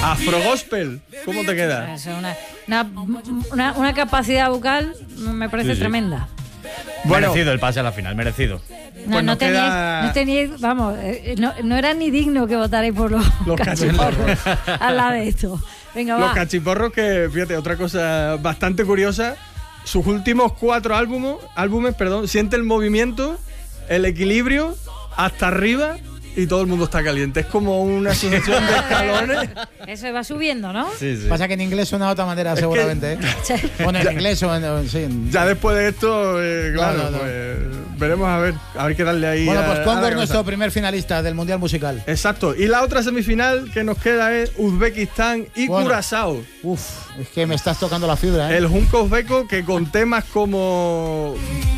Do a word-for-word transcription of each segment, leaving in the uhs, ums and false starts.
Afrogospel, ¿cómo te queda? Es una, una, una, una capacidad vocal me parece sí, sí. tremenda. Bueno, merecido el pase a la final, merecido. No, pues no, nos teníais, queda... no teníais, vamos, eh, no, no era ni digno que votarais por los, Los cachiporros al lado de esto. Venga, Los va. cachiporros que, fíjate, otra cosa bastante curiosa, sus últimos cuatro álbumes, álbumes, perdón, siente el movimiento, el equilibrio, hasta arriba y todo el mundo está caliente. Es como una sucesión de escalones. Eso va subiendo, ¿no? Sí, sí. Pasa que en inglés suena de otra manera, Es seguramente. Sí. ¿eh? Bueno, en inglés o en, sí, en- Ya después de esto, eh, claro, No, no, no. pues veremos a ver, a ver qué darle ahí. Bueno, a- pues a Congo la es nuestro cabeza. primer finalista del Mundial Musical. Exacto. Y la otra semifinal que nos queda es Uzbekistán y Bueno. Curazao. Uf, es que me estás tocando la fibra, ¿eh? El junco uzbeco que con temas como...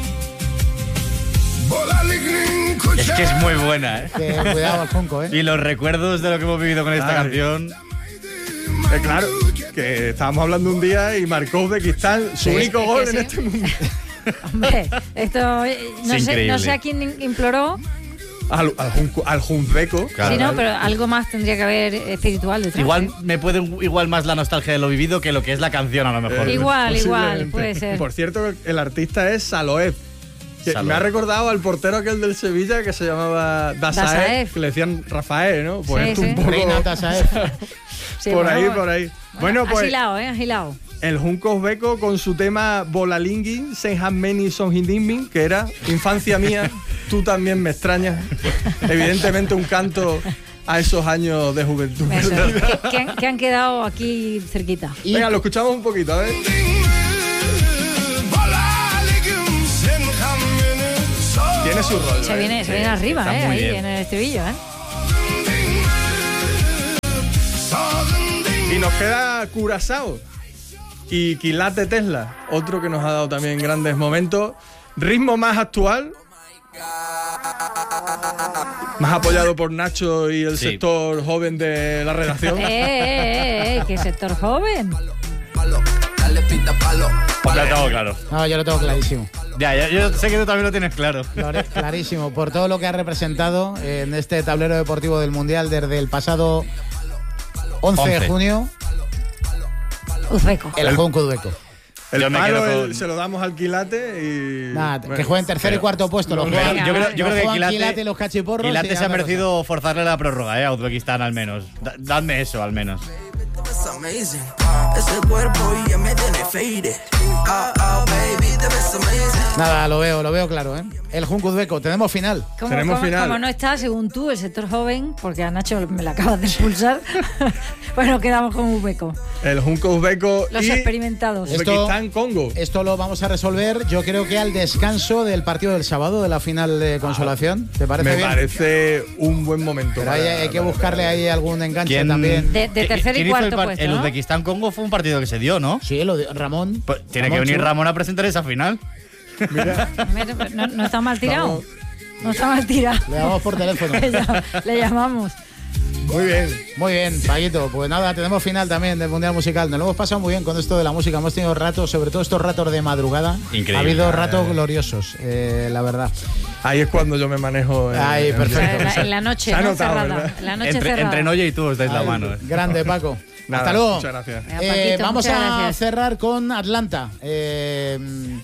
Es que es muy buena, ¿eh? Que cuidado al Junco, ¿eh? Y los recuerdos de lo que hemos vivido con esta Ay. canción. Eh, claro, que estábamos hablando un día y marcó Uzbekistán su Sí. único Es gol que en sí. este mundo. Hombre, esto eh, no, Es sé, no increíble. sé a quién imploró. Al, al, junco- al uzbeco. Claro. Sí, no, pero algo más tendría que haber espiritual detrás. Igual ¿eh? me puede igual más la nostalgia de lo vivido que lo que es la canción a lo mejor. Eh, Igual, igual, posiblemente. puede ser. Por cierto, el artista es Saloev. Que Saloev. me ha recordado al portero aquel del Sevilla que se llamaba Dasaev, Dasaev. que le decían Rafael, ¿no? Pues Sí, esto sí. un poco Reina Tasaev. Sí, por bueno, ahí, bueno. por ahí. Bueno, pues Agilado, ¿eh? Agilado. el junco uzbeco con su tema Bolalingin, Senhameni Sonhindinmin, que era Infancia mía, tú también me extrañas. Evidentemente un canto a esos años de juventud. Eso, que, que han, que han quedado aquí cerquita. Y Venga, lo escuchamos un poquito, a ver. Tiene su rol. Se ¿eh? viene, se viene arriba, está ¿eh? muy Ahí bien. en el estribillo, ¿eh? Y nos queda Curazao y Quilate Tesla, otro que nos ha dado también grandes momentos. Ritmo más actual, más apoyado por Nacho y el Sí. sector joven de la redacción. ¡Eh, eh, eh! ¡Qué sector joven! Ya tengo claro. No, yo lo tengo clarísimo. Ya, ya, yo sé que tú también lo tienes claro. Claro- Clarísimo, por todo lo que ha representado en este tablero deportivo del Mundial desde el pasado once de once. junio, Uzbeco. el Junco uzbeco. El Yo me palo quedo el- con- se lo damos al Quilate y... Nada, bueno, que jueguen tercer pero- y cuarto puesto. Los Venga, juegan, yo creo, vale. yo creo los que juegan Quilate, Quilate y los cachiporros. Quilate y se ha otra cosa. merecido forzarle la prórroga, ¿eh? A Uzbekistán al menos. Da- dadme eso al menos. It's amazing. Ese cuerpo ya me tiene faded. Ah, ah, baby, te ves amazing. Nada, lo veo, lo veo claro, ¿eh? El Junco uzbeco, tenemos final. Como, Tenemos como- final. como no está, según tú, el sector joven, porque a Nacho me la acabas de expulsar, bueno, quedamos con Uzbeco. El junco uzbeco Los y experimentados. Esto- Uzbekistán, Congo. Esto lo vamos a resolver, yo creo que al descanso del partido del sábado, de la final de consolación. ¿Te parece Me bien? parece un buen momento. Pero para- hay, hay que para- buscarle ahí algún enganche ¿Quién- también. De, de tercer ¿Quién y hizo el cuarto par- puesto, El ¿no? Uzbekistán-Congo fue un partido que se dio, ¿no? Sí, lo de Ramón. Pues tiene que Ramón venir Chu. Ramón a presentar esa final. Mira, No, no está mal tirado. Vamos. No está mal tirado. Le damos por teléfono. Le llam- Le llamamos. muy bien. Muy bien, Paquito. Pues nada, tenemos final también del Mundial Musical. Nos lo hemos pasado muy bien con esto de la música. Hemos tenido ratos, sobre todo estos ratos de madrugada. Increíble. Ha habido ratos gloriosos, eh, la verdad. Ahí es cuando yo me manejo. en- Ay, en- perfecto. En la, en la noche, Se ha ¿no? notado, cerrada. ¿verdad? En la noche Entre, cerrada. entre Noye y tú os dais la Ay, mano. ¿eh? Grande, Paco. Nada, Hasta luego. Muchas gracias. Venga, Eh, Paquito, vamos muchas a gracias. cerrar con Atlanta. eh,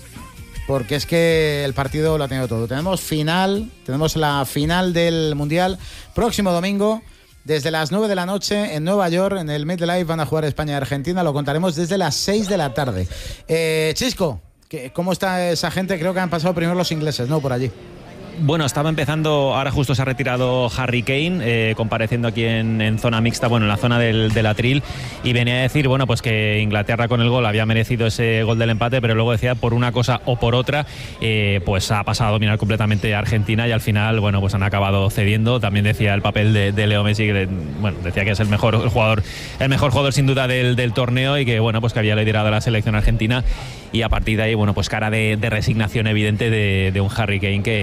porque es que el partido lo ha tenido todo. Tenemos final, tenemos la final del Mundial próximo domingo. Desde las nueve de la noche en Nueva York, en el MetLife, van a jugar España y Argentina. Lo contaremos desde las seis de la tarde. Eh, Chisco, ¿qué- ¿cómo está esa gente? Creo que han pasado primero los ingleses, ¿no? Por allí. Bueno, estaba empezando, ahora justo se ha retirado Harry Kane, eh, compareciendo aquí en, en zona mixta, bueno, en la zona del, del atril, y venía a decir, bueno, pues que Inglaterra con el gol había merecido ese gol del empate, pero luego decía, por una cosa o por otra, eh, pues ha pasado a dominar completamente a Argentina y al final, bueno, pues han acabado cediendo. También decía el papel de, de Leo Messi, que, bueno, decía que es el mejor el jugador, el mejor jugador sin duda del, del torneo y que, bueno, pues que había liderado la selección argentina, y a partir de ahí, bueno, pues cara de, de resignación evidente de, de un Harry Kane que, bueno,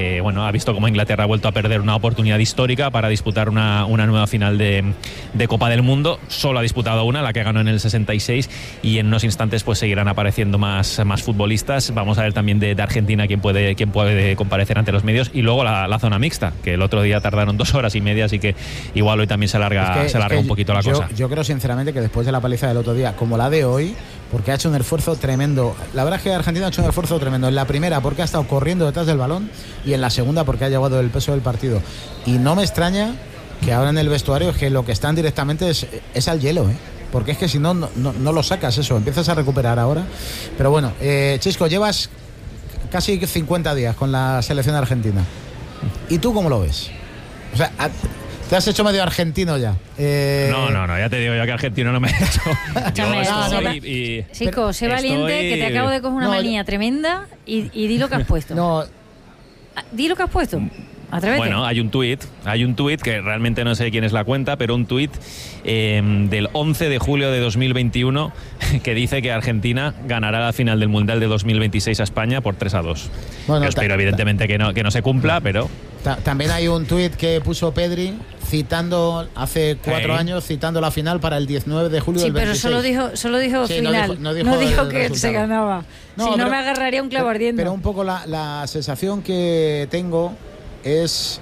ha visto cómo Inglaterra ha vuelto a perder una oportunidad histórica para disputar una, una nueva final de, de Copa del Mundo. Solo ha disputado una, la que ganó en el sesenta y seis, y en unos instantes pues seguirán apareciendo más, más futbolistas. Vamos a ver también de, de Argentina quién puede, quién puede comparecer ante los medios, y luego la, la zona mixta, que el otro día tardaron dos horas y media, así que igual hoy también se alarga, es que, se alarga es que un poquito la yo, cosa. Yo creo sinceramente que después de la paliza del otro día, como la de hoy, porque ha hecho un esfuerzo tremendo. La verdad es que Argentina ha hecho un esfuerzo tremendo. En la primera porque ha estado corriendo detrás del balón, y en la segunda porque ha llevado el peso del partido. Y no me extraña que ahora en el vestuario es que lo que están directamente es, es al hielo, ¿eh? Porque es que si no, no, no lo sacas eso, empiezas a recuperar ahora. Pero bueno, eh, Chisco, llevas casi cincuenta días con la selección argentina. ¿Y tú cómo lo ves? O sea, te has hecho medio argentino ya. Eh... No, no, no, ya te digo yo que argentino no me he hecho. Yo No, estoy no, y- Chico, sé Estoy- valiente, que te acabo de coger una No, manía tremenda y, y di lo que has puesto. No, Ah, Di lo que has puesto. Atrévete. Bueno, hay un tuit, hay un tuit que realmente no sé quién es la cuenta, pero un tuit eh, del once de julio de dos mil veintiuno que dice que Argentina ganará la final del Mundial de dos mil veintiséis a España por tres a dos. Bueno, Yo espero ta- evidentemente que no, que no se cumpla, pero... ta- también hay un tuit que puso Pedri citando hace cuatro Hey. años, citando la final para el diecinueve de julio Sí, del pero veintiséis. solo dijo, solo dijo Sí, no final. dijo- no dijo el que se resultado. ganaba. No, si no pero- me agarraría un clavo Pero, ardiendo. pero un poco la, la sensación que tengo es...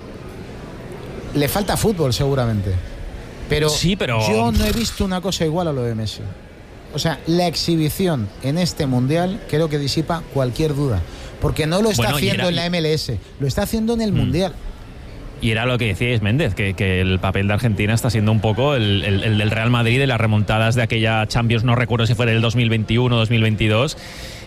Le falta fútbol seguramente. Pero, Sí, pero- yo no he visto una cosa igual a lo de Messi. O sea, la exhibición en este Mundial creo que disipa cualquier duda. Porque no lo está Bueno, y haciendo era- en la M L S, lo está haciendo en el Mundial. Y era lo que decíais, Méndez, que, que el papel de Argentina está siendo un poco el, el- el del Real Madrid, de las remontadas de aquella Champions, no recuerdo si fue del dos mil veintiuno o dos mil veintidós,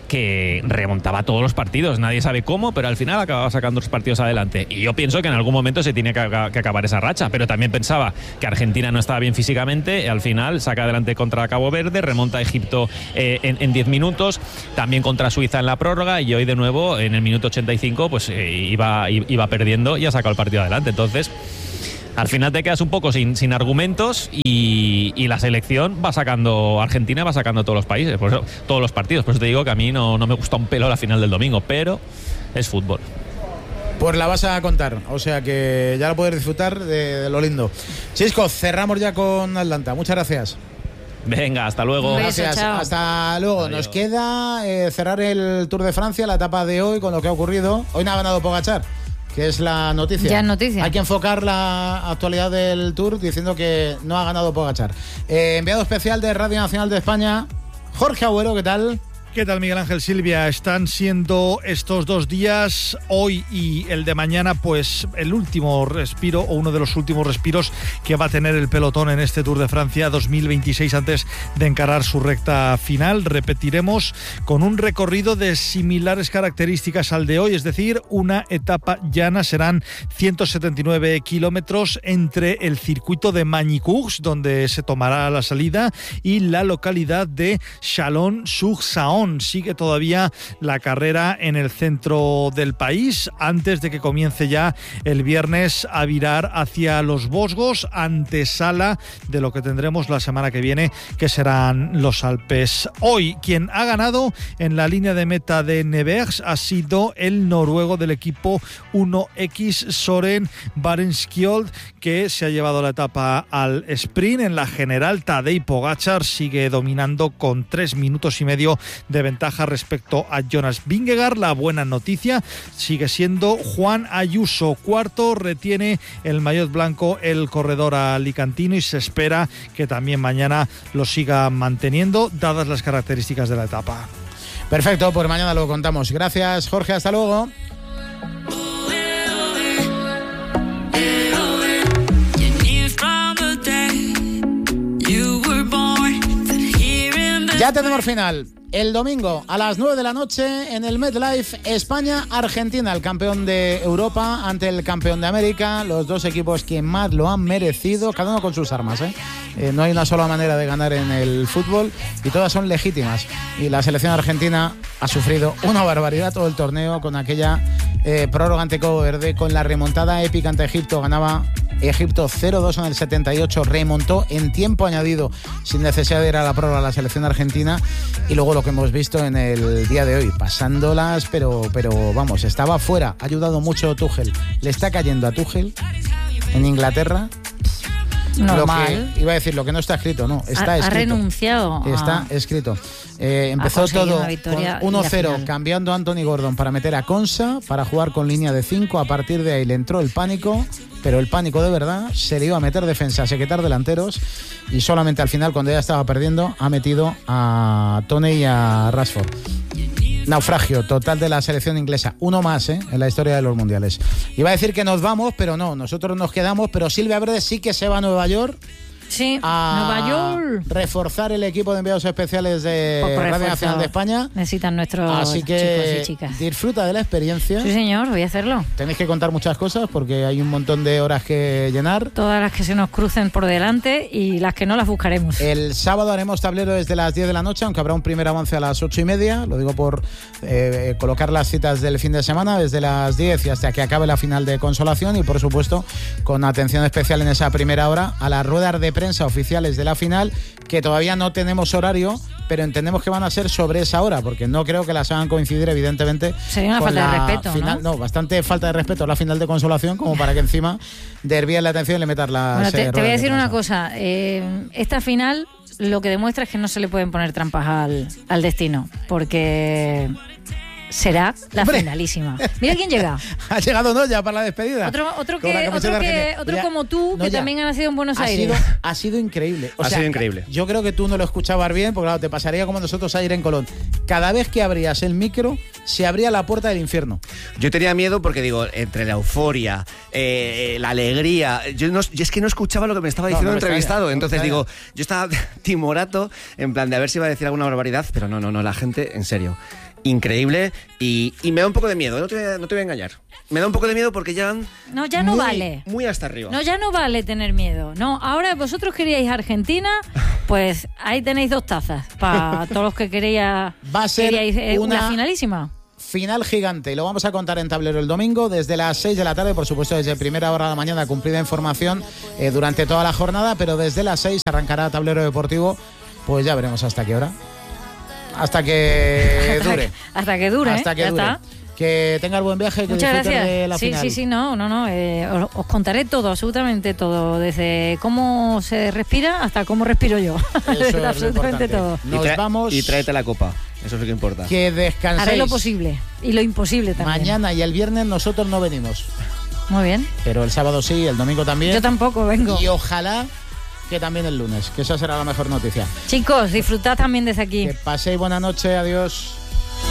que remontaba todos los partidos. Nadie sabe cómo, pero al final acababa sacando los partidos adelante. Y yo pienso que en algún momento se tiene que, que acabar esa racha, pero también pensaba que Argentina no estaba bien físicamente, y al final saca adelante contra Cabo Verde, remonta a Egipto eh, en diez minutos, también contra Suiza en la prórroga, y hoy de nuevo en el minuto ochenta y cinco pues eh, iba, iba perdiendo y ha sacado el partido adelante. Entonces, al final te quedas un poco sin, sin argumentos, y, y la selección va sacando, Argentina va sacando todos los países, por eso, todos los partidos. Por eso te digo que a mí no, no me gusta un pelo la final del domingo, pero es fútbol. Pues la vas a contar, o sea que ya la puedes disfrutar de, de lo lindo. Chisco, cerramos ya con Atlanta. Muchas gracias. Venga, hasta luego. Un beso, Gracias, chao. hasta luego. Adiós. Nos queda eh, cerrar el Tour de Francia, la etapa de hoy, con lo que ha ocurrido. Hoy no ha ganado Pogačar, que es la noticia. Ya es noticia. Hay que enfocar la actualidad del Tour diciendo que no ha ganado Pogačar. Eh, enviado especial de Radio Nacional de España, Jorge Agüero, ¿qué tal? ¿Qué tal, Miguel Ángel, Silvia? Están siendo estos dos días, hoy y el de mañana, pues el último respiro, o uno de los últimos respiros que va a tener el pelotón en este Tour de Francia dos mil veintiséis antes de encarar su recta final. Repetiremos con un recorrido de similares características al de hoy, es decir, una etapa llana. Serán ciento setenta y nueve kilómetros entre el circuito de Magny-Cours, donde se tomará la salida, y la localidad de Chalon-sur-Saône. Sigue todavía la carrera en el centro del país, antes de que comience ya el viernes a virar hacia los Vosgos, antesala de lo que tendremos la semana que viene, que serán los Alpes. Hoy, quien ha ganado en la línea de meta de Nevers ha sido el noruego del equipo uno equis, Søren Barenskjold, que se ha llevado la etapa al sprint. En la general, Tadej Pogačar sigue dominando con tres minutos y medio de ventaja respecto a Jonas Vingegaard. La buena noticia sigue siendo Juan Ayuso, cuarto, retiene el maillot blanco el corredor alicantino, y se espera que también mañana lo siga manteniendo, dadas las características de la etapa. Perfecto, pues mañana lo contamos. Gracias, Jorge, hasta luego. Ya tenemos final. El domingo a las nueve de la noche en el MetLife, España-Argentina, el campeón de Europa ante el campeón de América. Los dos equipos que más lo han merecido, cada uno con sus armas, ¿eh? Eh, no hay una sola manera de ganar en el fútbol y todas son legítimas. Y la selección argentina ha sufrido una barbaridad todo el torneo, con aquella eh, prórroga ante Cabo Verde, con la remontada épica ante Egipto. Ganaba Egipto cero dos en el setenta y ocho, remontó en tiempo añadido sin necesidad de ir a la prórroga a la selección argentina. Y luego lo que hemos visto en el día de hoy, pasándolas, pero, pero vamos, estaba fuera. Ha ayudado mucho Tuchel. Le está cayendo a Tuchel en Inglaterra. Normal. Lo que, iba a decir lo que no está escrito, no, está ha, escrito. Ha renunciado. Está a... escrito. Eh, empezó todo con uno cero, cambiando a Anthony Gordon para meter a Konsa, para jugar con línea de cinco. A partir de ahí le entró el pánico, pero el pánico de verdad. Se le iba a meter defensa, se quitar delanteros, y solamente al final, cuando ya estaba perdiendo, ha metido a Tony y a Rashford. Naufragio total de la selección inglesa. Uno más, ¿eh? En la historia de los mundiales. Iba a decir que nos vamos, pero no. Nosotros nos quedamos, pero Silvia Verde sí que se va a Nueva York. Sí, a Nueva York. Reforzar el equipo de enviados especiales de Radio Nacional de España. Necesitan nuestros Así que chicos y chicas. Disfruta de la experiencia. Sí, señor, voy a hacerlo. Tenéis que contar muchas cosas porque hay un montón de horas que llenar. Todas las que se nos crucen por delante y las que no las buscaremos. El sábado haremos tablero desde las diez de la noche, aunque habrá un primer avance a las ocho y media. Lo digo por eh, colocar las citas del fin de semana, desde las diez y hasta que acabe la final de Consolación. Y por supuesto, con atención especial en esa primera hora a las ruedas de prensa oficiales de la final, que todavía no tenemos horario, pero entendemos que van a ser sobre esa hora, porque no creo que las hagan coincidir, evidentemente. Sería una con falta la de respeto, final, ¿no? No, bastante falta de respeto a la final de Consolación, como para que encima desvíen la atención y le metan las Bueno, te, eh, te voy a decir de una cosa. Eh, esta final lo que demuestra es que no se le pueden poner trampas al, al destino, porque será la ¡Hombre! Finalísima. Mira quién llega. Ha llegado Noya para la despedida. Otro, otro, Con la que, camiseta otro, que, argentina. otro Ya, como tú, que Noya, también ha nacido en Buenos ha Aires. sido, ha sido increíble. O Ha sea, sido increíble. Yo creo que tú no lo escuchabas bien, porque claro, te pasaría como nosotros ayer en Colón. Cada vez que abrías el micro, se abría la puerta del infierno. Yo tenía miedo porque, digo, entre la euforia, eh, la alegría... Yo, no, yo es que no escuchaba lo que me estaba diciendo No, no el me entrevistado. extraña, no me Entonces, digo, extraña. yo estaba timorato, en plan de a ver si iba a decir alguna barbaridad, pero no, no, no, la gente, en serio, increíble. Y, y me da un poco de miedo, no te, voy a, no te voy a engañar. Me da un poco de miedo porque ya... No, ya no muy, vale. Muy hasta arriba. No, ya no vale tener miedo. No, ahora vosotros queríais Argentina, pues ahí tenéis dos tazas para todos los que queríais, Va a ser queríais eh, una- una finalísima. Final gigante, y lo vamos a contar en Tablero el domingo desde las seis de la tarde, por supuesto desde primera hora de la mañana, cumplida información eh, durante toda la jornada, pero desde las seis arrancará Tablero Deportivo, pues ya veremos hasta qué hora. Hasta que dure. Hasta que dure, Hasta ¿eh? que Ya dure. está. Que tenga el buen viaje, que Muchas disfrute gracias. de la sí, final. sí, sí, no, no, no. eh, os, os contaré todo, absolutamente todo, desde cómo se respira hasta cómo respiro yo. Eso es lo absolutamente importante. todo. Y Nos trae- vamos. Y tráete la copa, eso es lo que importa. Que descanséis. Haré lo posible y lo imposible también. Mañana y el viernes nosotros no venimos, Muy bien. pero el sábado sí, el domingo también. Yo tampoco vengo. Y ojalá que también el lunes, que esa será la mejor noticia. Chicos, disfrutad también desde aquí. Que paséis buena noche, adiós.